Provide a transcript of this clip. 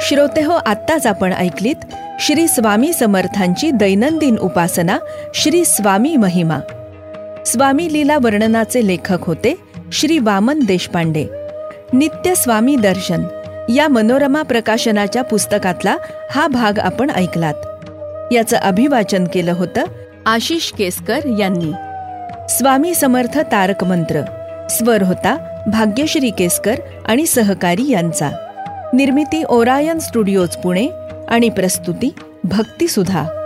श्रोतेहो, आत्ताच आपण ऐकलीत श्री स्वामी समर्थांची दैनंदिन उपासना, श्री स्वामी महिमा. स्वामी लीला वर्णनाचे लेखक होते श्री वामन देशपांडे. नित्य स्वामी दर्शन या मनोरमा प्रकाशनाच्या पुस्तकातला हा भाग आपण ऐकलात. याचं अभिवाचन केलं होतं आशिष केसकर यांनी. स्वामी समर्थ तारक मंत्र स्वर होता भाग्यश्री केसकर आणि सहकारी यांचा. निर्मिती ओरायन स्टुडिओज पुणे आणि प्रस्तुती भक्ती सुधा.